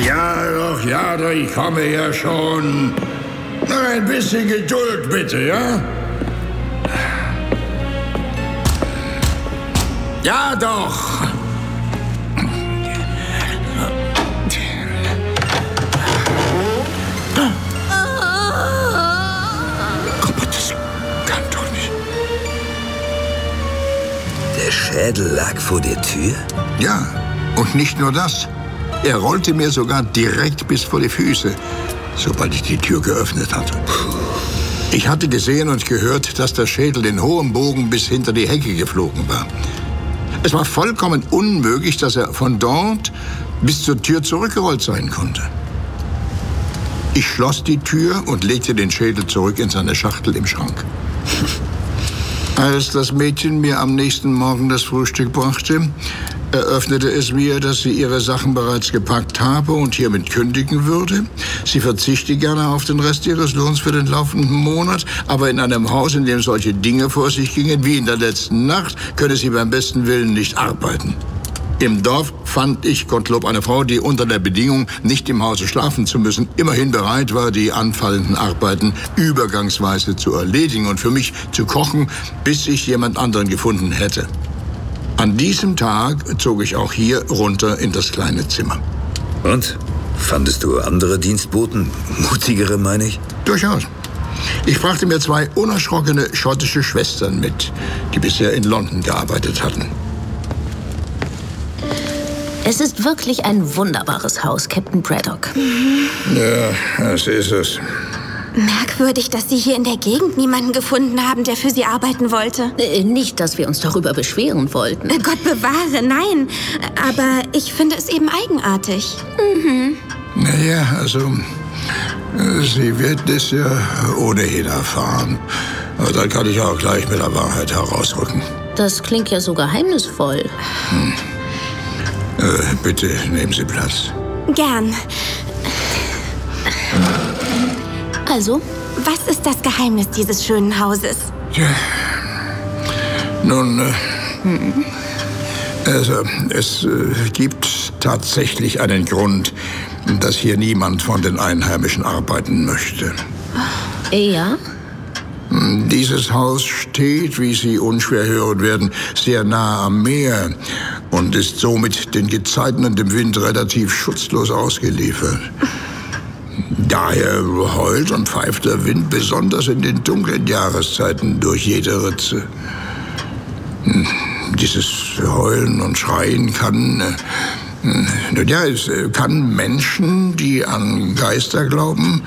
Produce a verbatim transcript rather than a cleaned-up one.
Ja doch, ja doch, ich komme ja schon. Noch ein bisschen Geduld, bitte, ja? Ja doch. Aber das kann doch nicht. Der Schädel lag vor der Tür? Ja, und nicht nur das. Er rollte mir sogar direkt bis vor die Füße, sobald ich die Tür geöffnet hatte. Ich hatte gesehen und gehört, dass der Schädel in hohem Bogen bis hinter die Hecke geflogen war. Es war vollkommen unmöglich, dass er von dort bis zur Tür zurückgerollt sein konnte. Ich schloss die Tür und legte den Schädel zurück in seine Schachtel im Schrank. Als das Mädchen mir am nächsten Morgen das Frühstück brachte, eröffnete es mir, dass sie ihre Sachen bereits gepackt habe und hiermit kündigen würde. Sie verzichte gerne auf den Rest ihres Lohns für den laufenden Monat, aber in einem Haus, in dem solche Dinge vor sich gingen wie in der letzten Nacht, könne sie beim besten Willen nicht arbeiten. Im Dorf fand ich Gottlob eine Frau, die unter der Bedingung, nicht im Hause schlafen zu müssen, immerhin bereit war, die anfallenden Arbeiten übergangsweise zu erledigen und für mich zu kochen, bis ich jemand anderen gefunden hätte. An diesem Tag zog ich auch hier runter in das kleine Zimmer. Und? Fandest du andere Dienstboten? Mutigere, meine ich? Durchaus. Ich brachte mir zwei unerschrockene schottische Schwestern mit, die bisher in London gearbeitet hatten. Es ist wirklich ein wunderbares Haus, Captain Braddock. Ja, das ist es. Merkwürdig, dass Sie hier in der Gegend niemanden gefunden haben, der für Sie arbeiten wollte. Äh, nicht, dass wir uns darüber beschweren wollten. Äh, Gott bewahre, nein. Aber ich finde es eben eigenartig. Mhm. Naja, also, äh, sie wird es ja ohnehin erfahren. Aber dann kann ich auch gleich mit der Wahrheit herausrücken. Das klingt ja so geheimnisvoll. Hm. Äh, bitte nehmen Sie Platz. Gern. Also? Was ist das Geheimnis dieses schönen Hauses? Ja. Nun, äh, hm. also, es äh, gibt tatsächlich einen Grund, dass hier niemand von den Einheimischen arbeiten möchte. Ja? Dieses Haus steht, wie Sie unschwer hören werden, sehr nah am Meer und ist somit den Gezeiten und dem Wind relativ schutzlos ausgeliefert. Daher heult und pfeift der Wind besonders in den dunklen Jahreszeiten durch jede Ritze. Dieses Heulen und Schreien kann, äh, ja, es kann Menschen, die an Geister glauben,